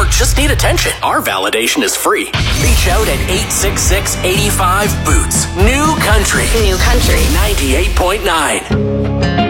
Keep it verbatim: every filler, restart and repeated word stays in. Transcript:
just need attention. Our validation is free. Reach out at eight six six, eight five, BOOTS. New Country. New Country. ninety-eight point nine.